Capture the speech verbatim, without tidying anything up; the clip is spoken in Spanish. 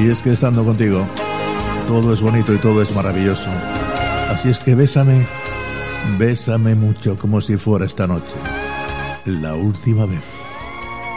Y es que estando contigo, todo es bonito y todo es maravilloso. Así es que bésame, bésame mucho como si fuera esta noche la última vez.